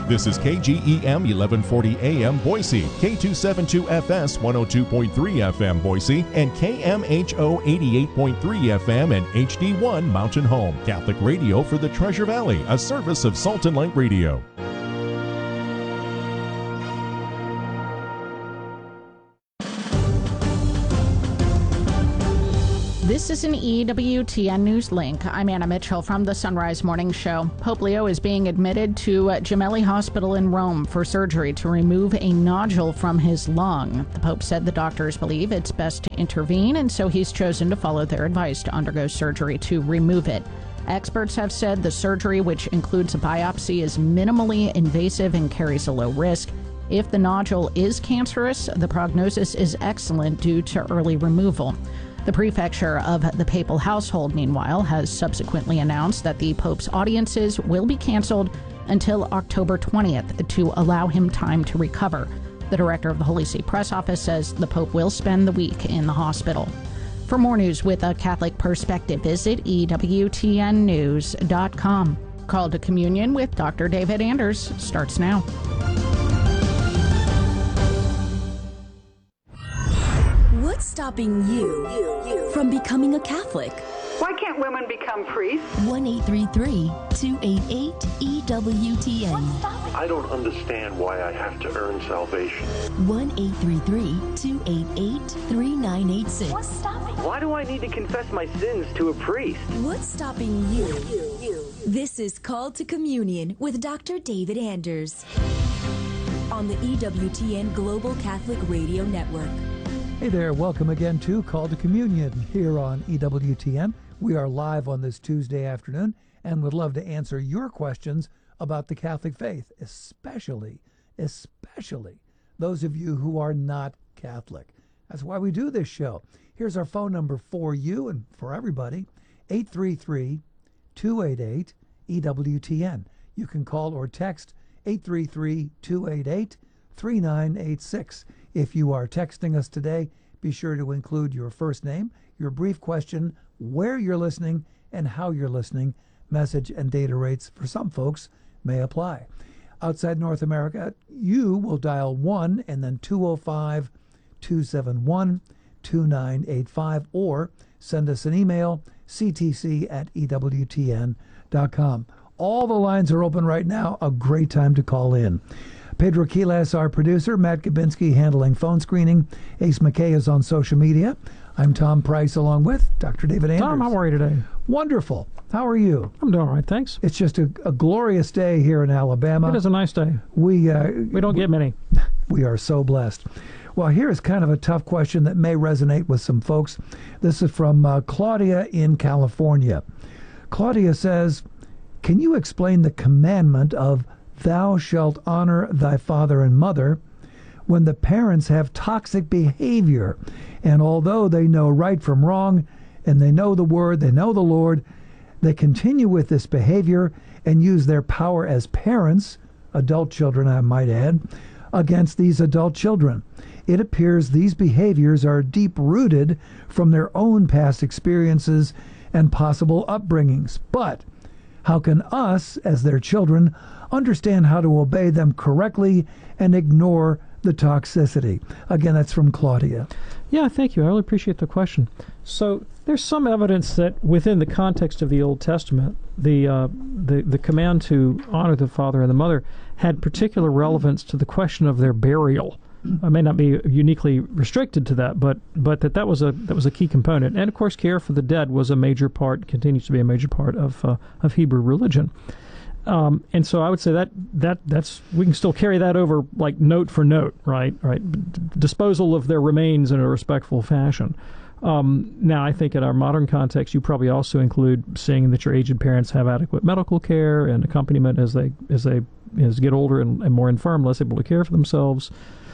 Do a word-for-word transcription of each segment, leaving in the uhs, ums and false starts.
This is K G E M eleven forty A M Boise, K two seventy-two F S one oh two point three F M Boise, and K M H O eighty-eight point three F M and H D one Mountain Home. Catholic radio for the Treasure Valley, a service of Salt and Light Radio. This is an E W T N News Link. I'm Anna Mitchell from the Sunrise Morning Show. Pope Leo is being admitted to Gemelli Hospital in Rome for surgery to remove a nodule from his lung. The Pope said the doctors believe it's best to intervene, and so he's chosen to follow their advice to undergo surgery to remove it. Experts have said the surgery, which includes a biopsy, is minimally invasive and carries a low risk. If the nodule is cancerous, the prognosis is excellent due to early removal. The prefecture of the papal household, meanwhile, has subsequently announced that the Pope's audiences will be canceled until October twentieth to allow him time to recover. The director of the Holy See Press Office says the Pope will spend the week in the hospital. For more news with a Catholic perspective, visit E W T N news dot com. Call to Communion with Doctor David Anders starts now. What's stopping you, you, you from becoming a Catholic? Why can't women become priests? one eight three three, two eight eight, E W T N. I don't understand why I have to earn salvation. one eight three three, two eight eight, three nine eight six. What's stopping? Why do I need to confess my sins to a priest? What's stopping you? you, you. This is Called to Communion with Doctor David Anders on the E W T N Global Catholic Radio Network. Hey there, welcome again to Call to Communion here on E W T N. We are live on this Tuesday afternoon and would love to answer your questions about the Catholic faith, especially, especially those of you who are not Catholic. That's why we do this show. Here's our phone number for you and for everybody, eight three three, two eight eight, E W T N. You can call or text eight three three, two eight eight, three nine eight six. If you are texting us today, be sure to include your first name, your brief question, where you're listening, and how you're listening. Message and data rates for some folks may apply. Outside North America, you will dial one and then two oh five, two seven one, two nine eight five or send us an email, c t c at e w t n dot com. All the lines are open right now. A great time to call in. Pedro Quiles, our producer, Matt Gabinski handling phone screening. Ace McKay is on social media. I'm Tom Price along with Doctor David Anders. Tom, how are you today? Wonderful. How are you? I'm doing all right, thanks. It's just a, a glorious day here in Alabama. It is a nice day. We uh, we don't get many. We are so blessed. Well, here is kind of a tough question that may resonate with some folks. This is from uh, Claudia in California. Claudia says, can you explain the commandment of thou shalt honor thy father and mother when the parents have toxic behavior, and although they know right from wrong and they know the word, they know the Lord, they continue with this behavior and use their power as parents, adult children I might add, against these adult children. It appears these behaviors are deep-rooted from their own past experiences and possible upbringings. But how can us, as their children, understand how to obey them correctly and ignore the toxicity? Again, that's from Claudia. Yeah, thank you. I really appreciate the question. So there's some evidence that within the context of the Old Testament, the uh, the the command to honor the father and the mother had particular relevance to the question of their burial. I may not be uniquely restricted to that, but but that that was a that was a key component. And of course, care for the dead was a major part, continues to be a major part of uh, of Hebrew religion. Um, and so I would say that that that's we can still carry that over like note for note, right? Right. D- disposal of their remains in a respectful fashion. Um, now, I think in our modern context, you probably also include seeing that your aged parents have adequate medical care and accompaniment as they as they as get older and, and more infirm, less able to care for themselves.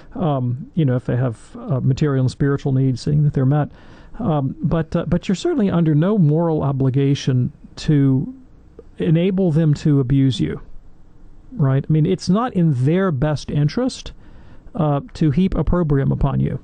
Um, you know, if they have uh, material and spiritual needs, seeing that they're met. Um, but uh, but you're certainly under no moral obligation to enable them to abuse you, right? I mean, it's not in their best interest uh, to heap opprobrium upon you.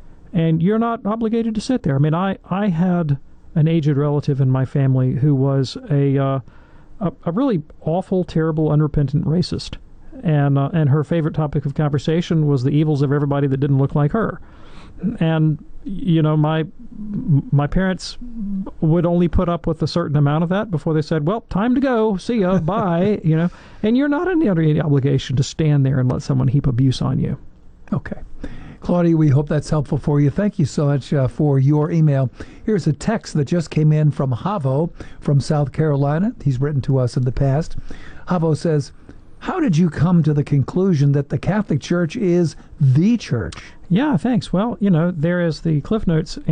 And you're not obligated to sit there. I mean, I, I had an aged relative in my family who was a, uh, a a really awful, terrible, unrepentant racist. and uh, and her favorite topic of conversation was the evils of everybody that didn't look like her. And you know, my my parents would only put up with a certain amount of that before they said, "Well, time to go. See ya. Bye." You know, and you're not under any obligation to stand there and let someone heap abuse on you. Okay. Claudia, we hope that's helpful for you. Thank you so much uh, for your email. Here's a text that just came in from Havo from South Carolina. He's written to us in the past. Havo says, how did you come to the conclusion that the Catholic Church is the church? Yeah, thanks. Well, you know, there is the Cliff Notes